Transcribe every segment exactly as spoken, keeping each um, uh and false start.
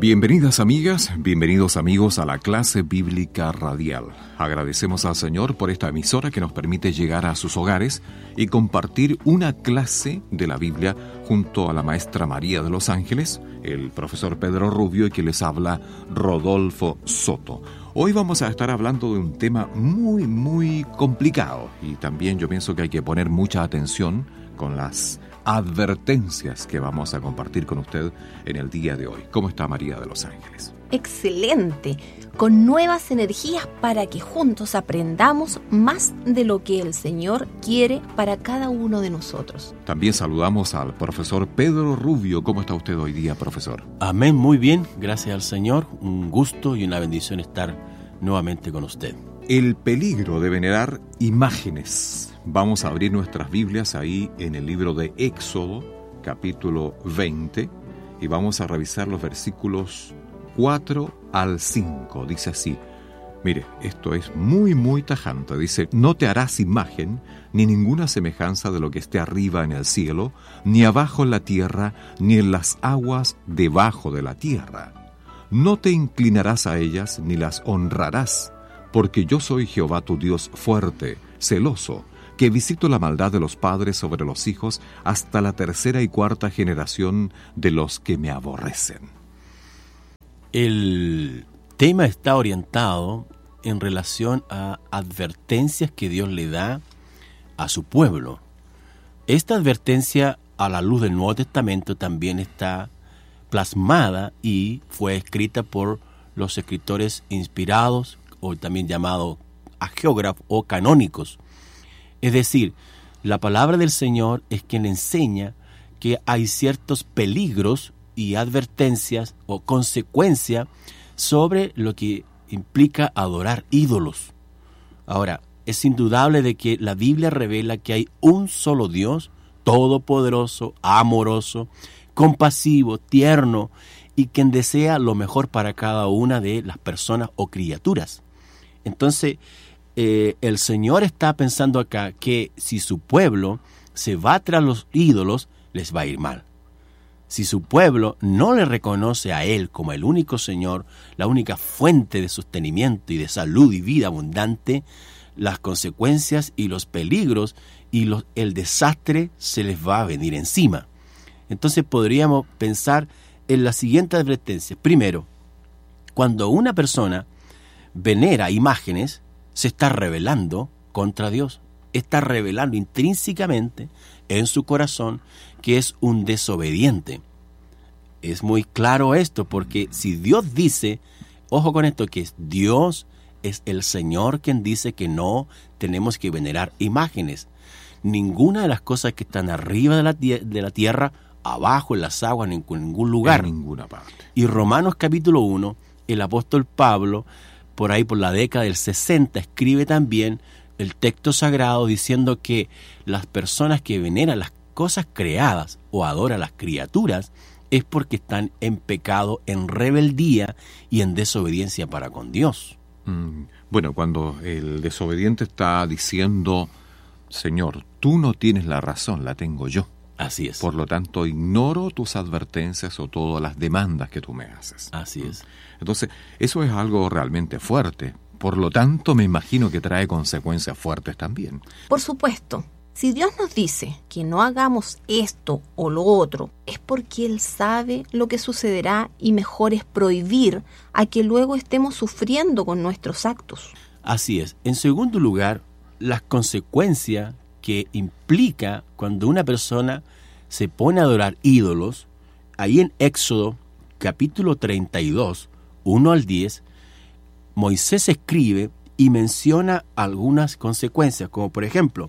Bienvenidas amigas, bienvenidos amigos a la clase bíblica radial. Agradecemos al Señor por esta emisora que nos permite llegar a sus hogares y compartir una clase de la Biblia junto a la maestra María de los Ángeles, el profesor Pedro Rubio y que les habla Rodolfo Soto. Hoy vamos a estar hablando de un tema muy, muy complicado y también yo pienso que hay que poner mucha atención con las advertencias que vamos a compartir con usted en el día de hoy. ¿Cómo está María de los Ángeles? Excelente, con nuevas energías para que juntos aprendamos más de lo que el Señor quiere para cada uno de nosotros. También saludamos al profesor Pedro Rubio. ¿Cómo está usted hoy día, profesor? Amén, muy bien, gracias al Señor. Un gusto y una bendición estar nuevamente con usted. El peligro de venerar imágenes. Vamos a abrir nuestras Biblias ahí en el libro de Éxodo, capítulo veinte, y vamos a revisar los versículos cuatro al cinco. Dice así, mire, esto es muy, muy tajante. Dice, no te harás imagen ni ninguna semejanza de lo que esté arriba en el cielo, ni abajo en la tierra, ni en las aguas debajo de la tierra. No te inclinarás a ellas, ni las honrarás, porque yo soy Jehová tu Dios fuerte, celoso, que visito la maldad de los padres sobre los hijos hasta la tercera y cuarta generación de los que me aborrecen. El tema está orientado en relación a advertencias que Dios le da a su pueblo. Esta advertencia, a la luz del Nuevo Testamento, también está plasmada y fue escrita por los escritores inspirados, o también llamados hagiógrafos o canónicos. Es decir, la palabra del Señor es quien enseña que hay ciertos peligros y advertencias o consecuencias sobre lo que implica adorar ídolos. Ahora, es indudable de que la Biblia revela que hay un solo Dios, todopoderoso, amoroso, compasivo, tierno, y quien desea lo mejor para cada una de las personas o criaturas. Entonces, eh, el Señor está pensando acá que si su pueblo se va tras los ídolos, les va a ir mal. Si su pueblo no le reconoce a Él como el único Señor, la única fuente de sostenimiento y de salud y vida abundante, las consecuencias y los peligros y los, el desastre se les va a venir encima. Entonces podríamos pensar en la siguiente advertencia. Primero, cuando una persona venera imágenes, se está rebelando contra Dios. Está revelando intrínsecamente en su corazón que es un desobediente. Es muy claro esto, porque si Dios dice, ojo con esto, que es Dios, es el Señor quien dice que no tenemos que venerar imágenes. Ninguna de las cosas que están arriba de la, de la tierra, abajo en las aguas, en ningún lugar. En ninguna parte. Y Romanos capítulo uno, el apóstol Pablo, por ahí por la década del sesenta, escribe también el texto sagrado diciendo que las personas que veneran las cosas creadas o adoran las criaturas es porque están en pecado, en rebeldía y en desobediencia para con Dios. Mm, bueno, cuando el desobediente está diciendo, Señor, tú no tienes la razón, la tengo yo. Así es. Por lo tanto, ignoro tus advertencias o todas las demandas que tú me haces. Así es. Entonces, eso es algo realmente fuerte. Por lo tanto, me imagino que trae consecuencias fuertes también. Por supuesto, si Dios nos dice que no hagamos esto o lo otro, es porque Él sabe lo que sucederá y mejor es prohibir a que luego estemos sufriendo con nuestros actos. Así es. En segundo lugar, las consecuencias que implica cuando una persona se pone a adorar ídolos, ahí en Éxodo capítulo treinta y dos, uno al diez, Moisés escribe y menciona algunas consecuencias, como por ejemplo,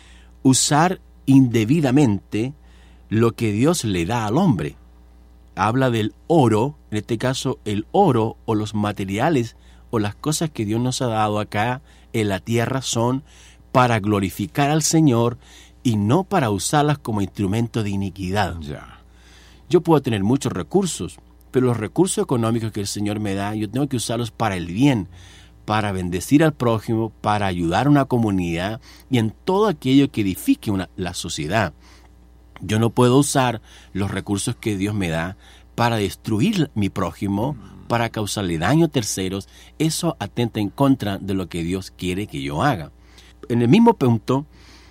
usar indebidamente lo que Dios le da al hombre. Habla del oro, en este caso el oro o los materiales o las cosas que Dios nos ha dado acá en la tierra son para glorificar al Señor y no para usarlas como instrumento de iniquidad. Ya. Yo puedo tener muchos recursos, pero los recursos económicos que el Señor me da, yo tengo que usarlos para el bien, para bendecir al prójimo, para ayudar a una comunidad y en todo aquello que edifique una, la sociedad. Yo no puedo usar los recursos que Dios me da para destruir mi prójimo, para causarle daño a terceros, eso atenta en contra de lo que Dios quiere que yo haga. En el mismo punto,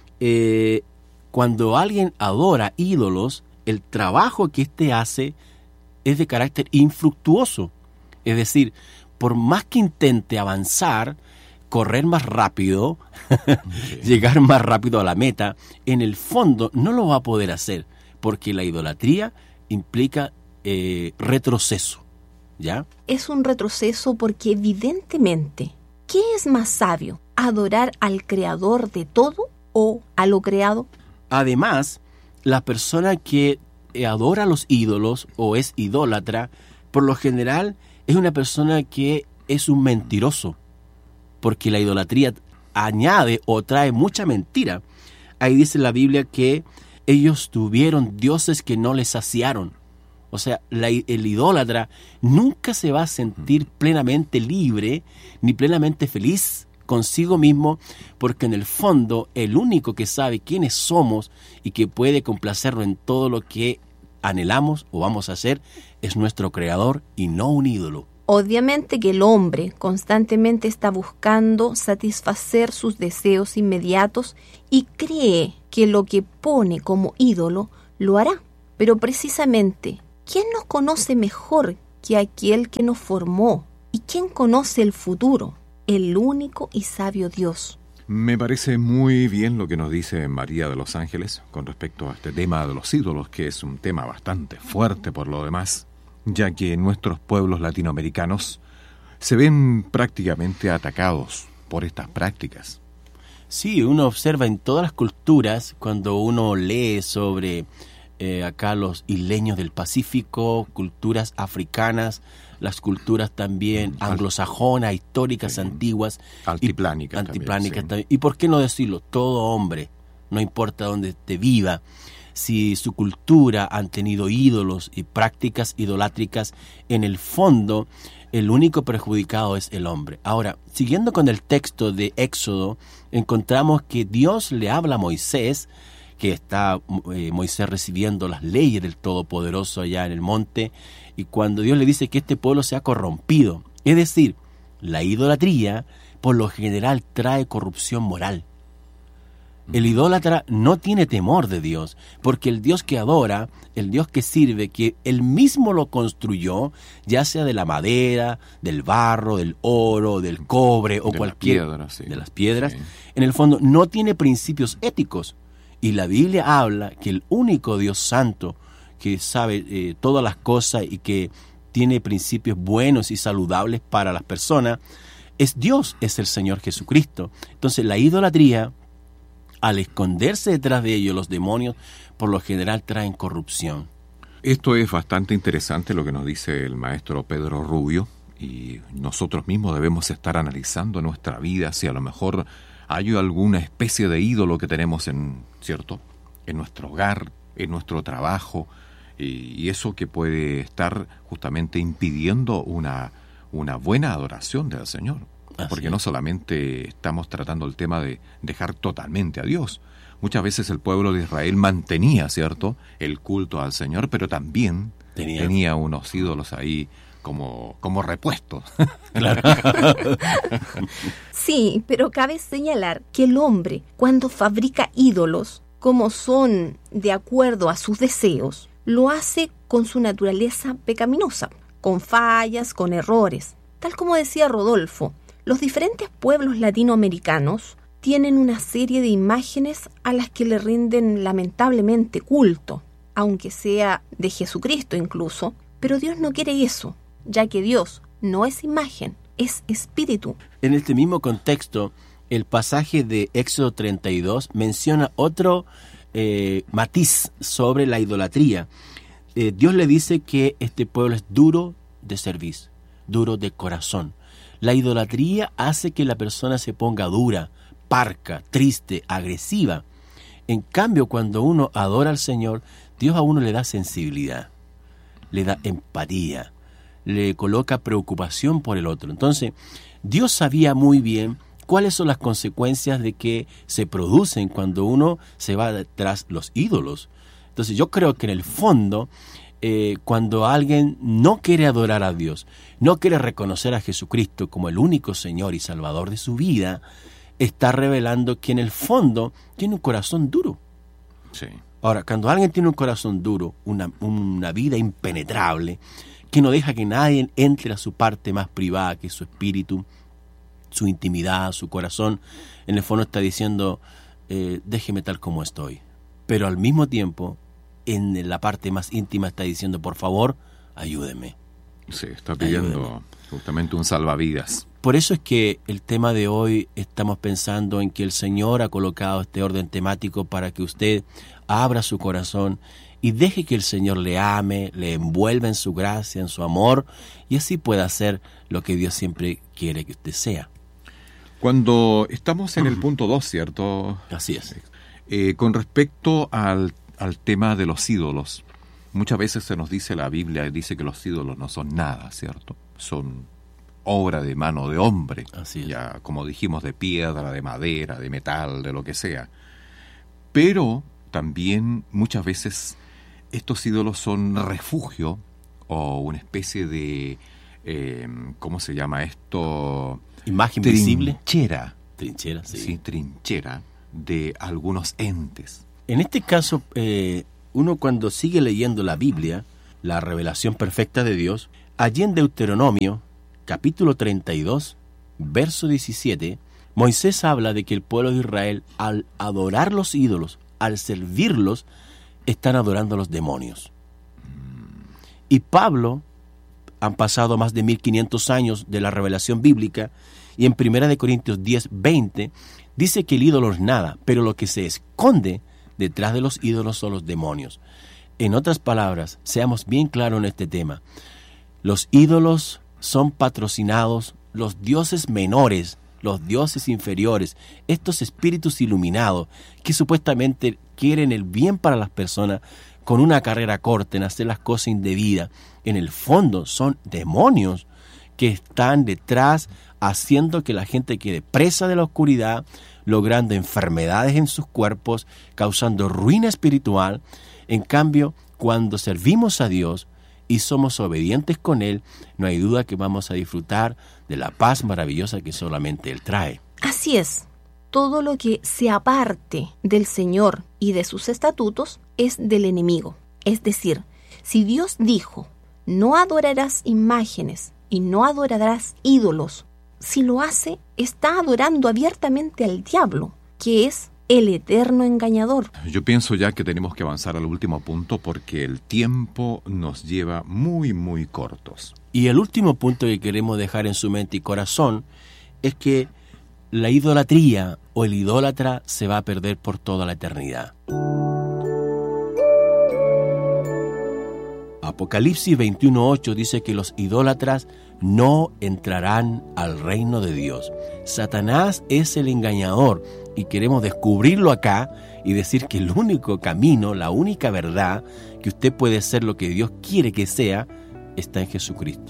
eh, cuando alguien adora ídolos, el trabajo que éste hace es de carácter infructuoso. Es decir, por más que intente avanzar, correr más rápido, sí. llegar más rápido a la meta, en el fondo no lo va a poder hacer, porque la idolatría implica eh, retroceso, ¿ya? Es un retroceso porque evidentemente, ¿qué es más sabio? ¿Adorar al creador de todo o a lo creado? Además, la persona que adora a los ídolos o es idólatra, por lo general es una persona que es un mentiroso, porque la idolatría añade o trae mucha mentira. Ahí dice la Biblia que ellos tuvieron dioses que no les saciaron. O sea, la, el idólatra nunca se va a sentir plenamente libre ni plenamente feliz consigo mismo, porque en el fondo el único que sabe quiénes somos y que puede complacernos en todo lo que anhelamos o vamos a hacer es nuestro creador y no un ídolo. Obviamente que el hombre constantemente está buscando satisfacer sus deseos inmediatos y cree que lo que pone como ídolo lo hará. Pero precisamente, ¿quién nos conoce mejor que aquel que nos formó? ¿Y quién conoce el futuro? El único y sabio Dios. Me parece muy bien lo que nos dice María de los Ángeles con respecto a este tema de los ídolos, que es un tema bastante fuerte por lo demás, ya que nuestros pueblos latinoamericanos se ven prácticamente atacados por estas prácticas. Sí, uno observa en todas las culturas, cuando uno lee sobre eh, acá los isleños del Pacífico, culturas africanas, las culturas también anglosajonas, históricas, sí. antiguas. Altiplánicas. Y, altiplánicas también, sí. también. Y por qué no decirlo, todo hombre, no importa dónde te viva, si su cultura han tenido ídolos y prácticas idolátricas, en el fondo el único perjudicado es el hombre. Ahora, siguiendo con el texto de Éxodo, encontramos que Dios le habla a Moisés, que está eh, Moisés recibiendo las leyes del Todopoderoso allá en el monte, y cuando Dios le dice que este pueblo se ha corrompido, es decir, la idolatría por lo general trae corrupción moral. El idólatra no tiene temor de Dios, porque el Dios que adora, el Dios que sirve, que él mismo lo construyó, ya sea de la madera, del barro, del oro, del cobre o de cualquier la piedra, sí. de las piedras, sí. en el fondo no tiene principios éticos. Y la Biblia habla que el único Dios santo, que sabe eh, todas las cosas y que tiene principios buenos y saludables para las personas, es Dios, es el Señor Jesucristo. Entonces la idolatría, al esconderse detrás de ellos los demonios, por lo general traen corrupción. Esto es bastante interesante lo que nos dice el maestro Pedro Rubio, y nosotros mismos debemos estar analizando nuestra vida si a lo mejor hay alguna especie de ídolo que tenemos en, ¿cierto?, en nuestro hogar, en nuestro trabajo, y, y eso que puede estar justamente impidiendo una, una buena adoración del Señor. Así Porque es. No solamente estamos tratando el tema de dejar totalmente a Dios. Muchas veces el pueblo de Israel mantenía, ¿cierto?, el culto al Señor, pero también tenía, tenía unos ídolos ahí como, como repuestos. Claro. Sí, pero cabe señalar que el hombre, cuando fabrica ídolos, como son de acuerdo a sus deseos, lo hace con su naturaleza pecaminosa, con fallas, con errores. Tal como decía Rodolfo, los diferentes pueblos latinoamericanos tienen una serie de imágenes a las que le rinden lamentablemente culto, aunque sea de Jesucristo incluso, pero Dios no quiere eso, ya que Dios no es imagen, es espíritu. En este mismo contexto, el pasaje de Éxodo treinta y dos menciona otro eh, matiz sobre la idolatría. Eh, Dios le dice que este pueblo es duro de cerviz, duro de corazón. La idolatría hace que la persona se ponga dura, parca, triste, agresiva. En cambio, cuando uno adora al Señor, Dios a uno le da sensibilidad, le da empatía, le coloca preocupación por el otro. Entonces, Dios sabía muy bien cuáles son las consecuencias de que se producen cuando uno se va tras los ídolos. Entonces, yo creo que en el fondo, eh, cuando alguien no quiere adorar a Dios, no quiere reconocer a Jesucristo como el único Señor y Salvador de su vida, está revelando que en el fondo tiene un corazón duro. Sí. Ahora, cuando alguien tiene un corazón duro, una, una vida impenetrable, que no deja que nadie entre a su parte más privada, que es su espíritu, su intimidad, su corazón, en el fondo está diciendo, eh, déjeme tal como estoy. Pero al mismo tiempo, en la parte más íntima está diciendo, por favor, ayúdeme. Sí, está pidiendo ayúdeme. Justamente un salvavidas. Por eso es que el tema de hoy estamos pensando en que el Señor ha colocado este orden temático para que usted abra su corazón y deje que el Señor le ame, le envuelva en su gracia, en su amor, y así pueda hacer lo que Dios siempre quiere que usted sea. Cuando estamos en el punto dos, ¿cierto? Así es. Eh, con respecto al, al tema de los ídolos, muchas veces se nos dice, la Biblia dice que los ídolos no son nada, ¿cierto? Son obra de mano de hombre. Así es. Ya, como dijimos, de piedra, de madera, de metal, de lo que sea. Pero también muchas veces estos ídolos son refugio o una especie de, eh, ¿cómo se llama esto? Imagen visible. Trinchera. Trinchera, sí. Sí, trinchera de algunos entes. En este caso, eh, uno cuando sigue leyendo la Biblia, la revelación perfecta de Dios, allí en Deuteronomio, capítulo treinta y dos, verso diecisiete, Moisés habla de que el pueblo de Israel, al adorar los ídolos, al servirlos, están adorando a los demonios. Y Pablo, han pasado más de mil quinientos años de la revelación bíblica, y en primera de Corintios diez, veinte, dice que el ídolo es nada, pero lo que se esconde detrás de los ídolos son los demonios. En otras palabras, seamos bien claros en este tema. Los ídolos son patrocinados, los dioses menores, los dioses inferiores, estos espíritus iluminados que supuestamente quieren el bien para las personas con una carrera corta en hacer las cosas indebidas. En el fondo son demonios que están detrás haciendo que la gente quede presa de la oscuridad, logrando enfermedades en sus cuerpos, causando ruina espiritual. En cambio, cuando servimos a Dios y somos obedientes con Él, no hay duda que vamos a disfrutar de la paz maravillosa que solamente Él trae. Así es. Todo lo que se aparte del Señor y de sus estatutos es del enemigo. Es decir, si Dios dijo, no adorarás imágenes y no adorarás ídolos, si lo hace, está adorando abiertamente al diablo, que es el eterno engañador. Yo pienso ya que tenemos que avanzar al último punto porque el tiempo nos lleva muy, muy cortos. Y el último punto que queremos dejar en su mente y corazón es que la idolatría o el idólatra se va a perder por toda la eternidad. Apocalipsis veintiuno ocho dice que los idólatras no entrarán al reino de Dios. Satanás es el engañador y queremos descubrirlo acá y decir que el único camino, la única verdad, que usted puede ser lo que Dios quiere que sea, está en Jesucristo.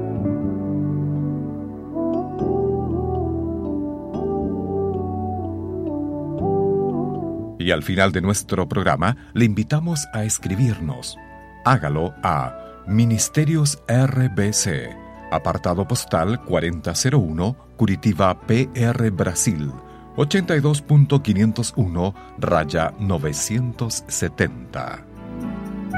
Y al final de nuestro programa le invitamos a escribirnos. Hágalo a Ministerios R B C, apartado postal cuarenta cero uno, Curitiba, P R, Brasil, ochenta y dos punto quinientos uno, raya novecientos setenta.